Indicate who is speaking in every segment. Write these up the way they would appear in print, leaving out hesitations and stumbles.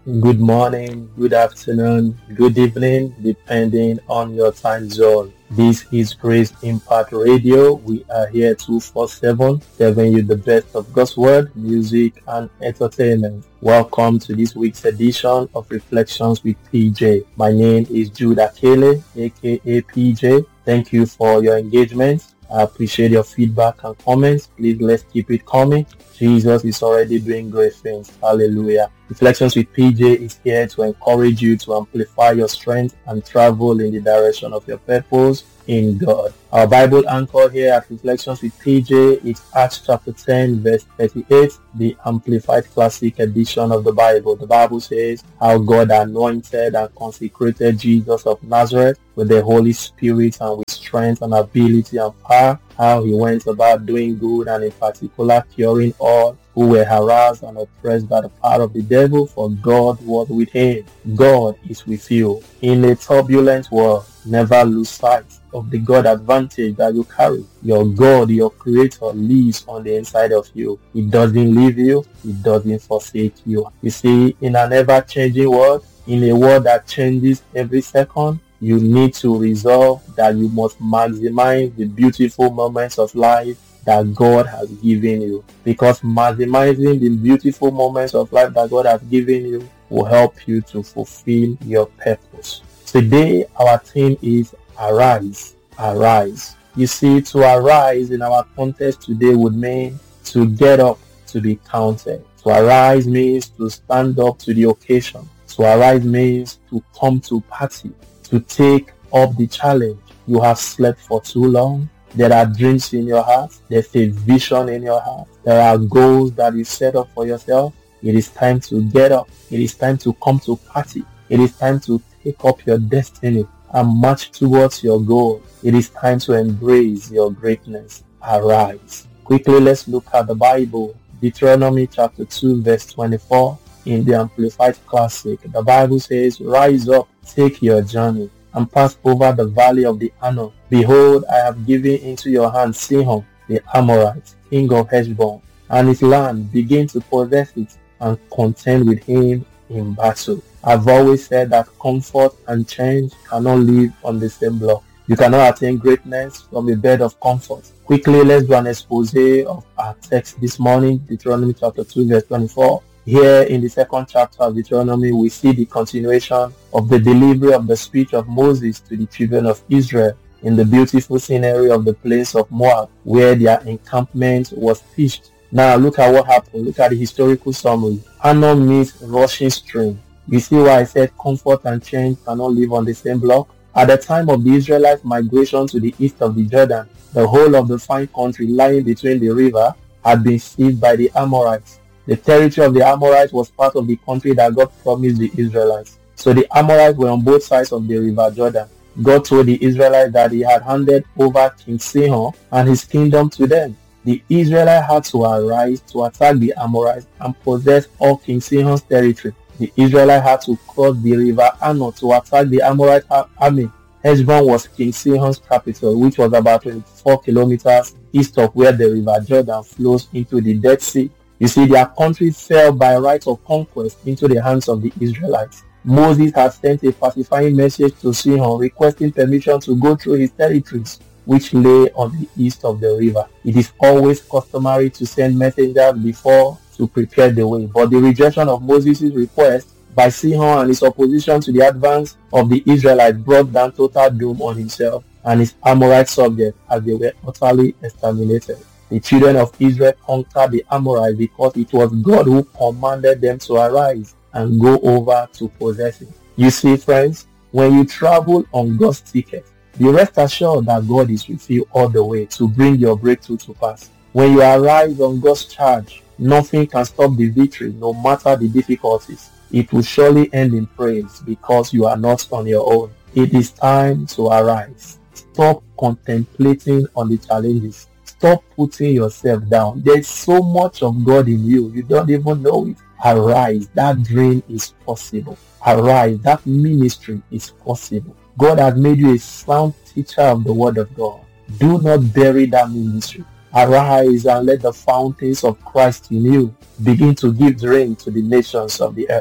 Speaker 1: Good morning, good afternoon, good evening, depending on your time zone. This is Grace Impact Radio. We are here 247, serving you the best of God's Word, music, and entertainment. Welcome to this week's edition of Reflections with PJ. My name is Jude Akele, aka PJ. Thank you for your engagement. I appreciate your feedback and comments. Please let's keep it coming. Jesus is already doing great things. Hallelujah. Reflections with PJ is here to encourage you to amplify your strength and travel in the direction of your purpose in God. Our Bible anchor here at Reflections with PJ is Acts chapter 10 verse 38, the Amplified Classic Edition of the Bible. The Bible says how God anointed and consecrated Jesus of Nazareth with the Holy Spirit and with strength and ability and power, how he went about doing good and in particular curing all who were harassed and oppressed by the power of the devil, for God was with him. God is with you. In a turbulent world, never lose sight of the God advantage that you carry. Your God, your Creator, lives on the inside of you. He doesn't leave you. He doesn't forsake you. You see, in an ever-changing world, in a world that changes every second, you need to resolve that you must maximize the beautiful moments of life that God has given you, because maximizing the beautiful moments of life that God has given you will help you to fulfill your purpose. Today, our theme is Arise, Arise. You see, to arise in our context today would mean to get up to be counted. To arise means to stand up to the occasion. To arise means to come to party, to take up the challenge. You have slept for too long. There are dreams in your heart. There's a vision in your heart. There are goals that you set up for yourself. It is time to get up. It is time to come to party. It is time to take up your destiny and march towards your goal. It is time to embrace your greatness. Arise. Quickly, let's look at the Bible. Deuteronomy chapter 2 verse 24 in the Amplified Classic. The Bible says, "Rise up, take your journey, and pass over the valley of the Arnon. Behold, I have given into your hand Sihon, the Amorite, king of Heshbon, and his land. Begin to possess it and contend with him in battle." I've always said that comfort and change cannot live on the same block. You cannot attain greatness from a bed of comfort. Quickly, let's do an expose of our text this morning, Deuteronomy chapter 2 verse 24. Here in the second chapter of Deuteronomy, we see the continuation of the delivery of the speech of Moses to the children of Israel in the beautiful scenery of the plains of Moab, where their encampment was pitched. Now look at what happened. Look at the historical summary. Arnon means rushing stream. You see why I said comfort and change cannot live on the same block? At the time of the Israelites' migration to the east of the Jordan, the whole of the fine country lying between the river had been seized by the Amorites. The territory of the Amorites was part of the country that God promised the Israelites. So the Amorites were on both sides of the river Jordan. God told the Israelites that he had handed over King Sihon and his kingdom to them. The Israelites had to arise to attack the Amorites and possess all King Sihon's territory. The Israelites had to cross the river Arnon to attack the Amorite army. Heshbon was King Sihon's capital, which was about 24 kilometers east of where the river Jordan flows into the Dead Sea. You see, their country fell by right of conquest into the hands of the Israelites. Moses had sent a pacifying message to Sihon requesting permission to go through his territories, which lay on the east of the river. It is always customary to send messengers before to prepare the way, but the rejection of Moses' request by Sihon and his opposition to the advance of the Israelites brought down total doom on himself and his Amorite subjects as they were utterly exterminated. The children of Israel conquered the Amorites because it was God who commanded them to arise and go over to possess it. You see, friends, when you travel on God's ticket, be rest assured that God is with you all the way to bring your breakthrough to pass. When you arise on God's charge, nothing can stop the victory, no matter the difficulties. It will surely end in praise because you are not on your own. It is time to arise. Stop contemplating on the challenges. Stop putting yourself down. There's so much of God in you. You don't even know it. Arise. That dream is possible. Arise. That ministry is possible. God has made you a sound teacher of the word of God. Do not bury that ministry. Arise and let the fountains of Christ in you begin to give rain to the nations of the earth.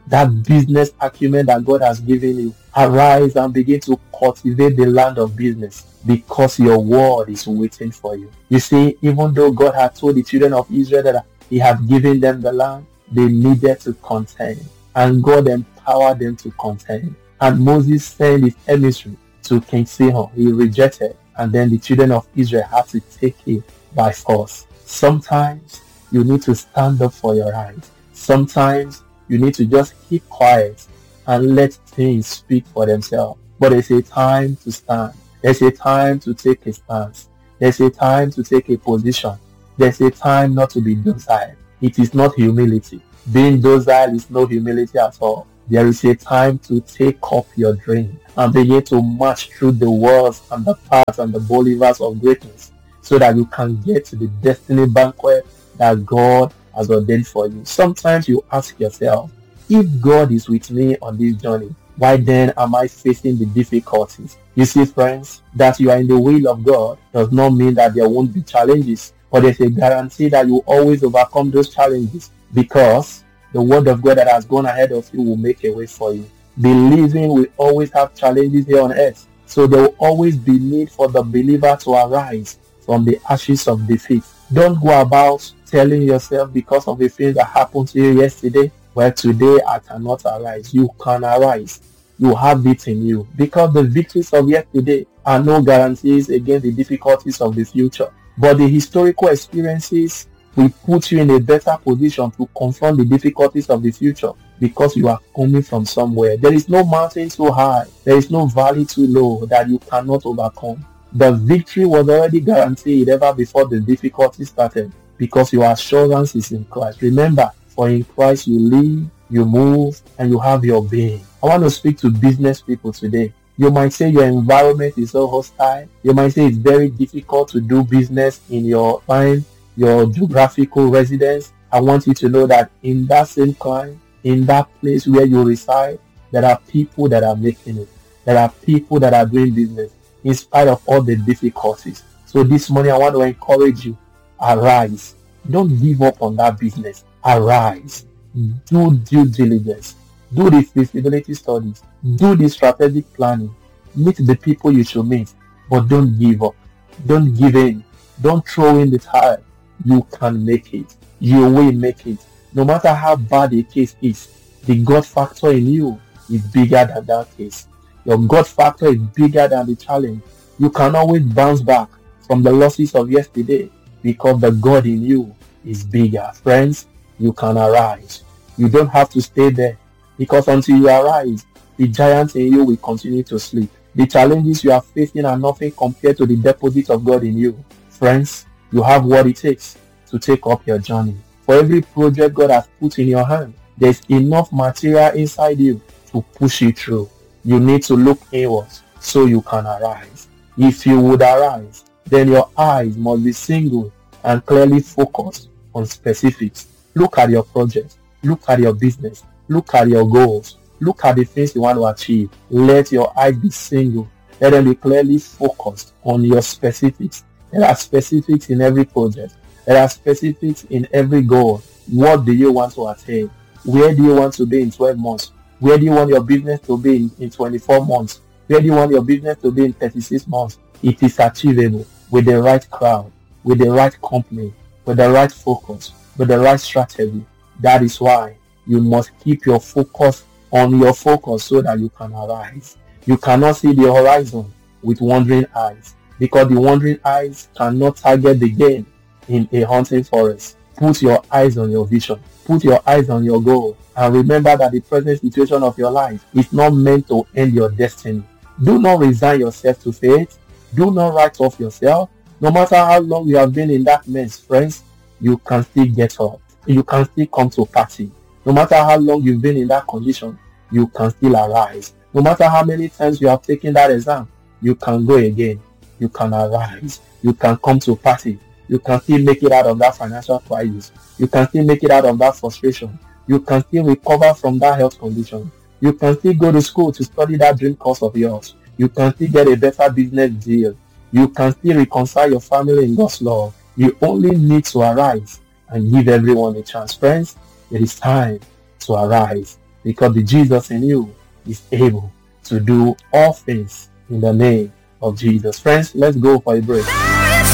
Speaker 1: that business acumen that God has given you. Arise and begin to cultivate the land of business because your word is waiting for you. You see, even though God had told the children of Israel that he had given them the land, they needed to contend. And God empowered them to contend. And Moses sent his emissary to King Sihon. He rejected. And then the children of Israel had to take it by force. Sometimes you need to stand up for your rights. Sometimes you need to just keep quiet and let things speak for themselves. But there's a time to stand. There's a time to take a stance. There's a time to take a position. There's a time not to be docile. It is not humility. Being docile is no humility at all. There is a time to take up your dream and begin to march through the walls and the paths and the boulevards of greatness so that you can get to the destiny banquet that God has ordained for you. Sometimes you ask yourself, if God is with me on this journey, why then am I facing the difficulties? You see, friends, that you are in the will of God does not mean that there won't be challenges, but there's a guarantee that you always overcome those challenges because the word of God that has gone ahead of you will make a way for you. Believing we always have challenges here on earth, so there will always be need for the believer to arise from the ashes of defeat. Don't go about telling yourself because of the things that happened to you yesterday, well, today I cannot arise. You can arise. You have it in you because the victories of yesterday are no guarantees against the difficulties of the future. But the historical experiences will put you in a better position to confront the difficulties of the future because you are coming from somewhere. There is no mountain too high. There is no valley too low that you cannot overcome. The victory was already guaranteed ever before the difficulty started because your assurance is in Christ. Remember, for in Christ you live, you move, and you have your being. I want to speak to business people today. You might say your environment is so hostile. You might say it's very difficult to do business in your geographical residence. I want you to know that in that same clime, in that place where you reside, there are people that are making it. There are people that are doing business in spite of all the difficulties. So this morning I want to encourage you. Arise. Don't give up on that business. Arise. Do due diligence. Do the feasibility studies. Do the strategic planning. Meet the people you should meet. But don't give up. Don't give in. Don't throw in the towel. You can make it. You will make it. No matter how bad a case is, the God factor in you is bigger than that case. Your God factor is bigger than the challenge. You can always bounce back from the losses of yesterday because the God in you is bigger. Friends, you can arise. You don't have to stay there because until you arise, the giants in you will continue to sleep. The challenges you are facing are nothing compared to the deposit of God in you. Friends, you have what it takes to take up your journey. For every project God has put in your hand, there's enough material inside you to push you through. You need to look inwards so you can arise. If you would arise, then your eyes must be single and clearly focused on specifics. Look at your project. Look at your business. Look at your goals. Look at the things you want to achieve. Let your eyes be single. Let them be clearly focused on your specifics. There are specifics in every project. There are specifics in every goal. What do you want to attain? Where do you want to be in 12 months? Where do you want your business to be in 24 months? Where do you want your business to be in 36 months? It is achievable with the right crowd, with the right company, with the right focus, with the right strategy. That is why you must keep your focus on your focus so that you can arise. You cannot see the horizon with wandering eyes because the wandering eyes cannot target the game in a hunting forest. Put your eyes on your vision. Put your eyes on your goal. And remember that the present situation of your life is not meant to end your destiny. Do not resign yourself to fate. Do not write off yourself. No matter how long you have been in that mess, friends, you can still get up. You can still come to party. No matter how long you've been in that condition, you can still arise. No matter how many times you have taken that exam, you can go again. You can arise. You can come to party. You can still make it out of that financial crisis. You can still make it out of that frustration. You can still recover from that health condition. You can still go to school to study that dream course of yours. You can still get a better business deal. You can still reconcile your family in God's love. You only need to arise and give everyone a chance. Friends, it is time to arise. because the Jesus in you is able to do all things in the name of Jesus. Friends, let's go for a break.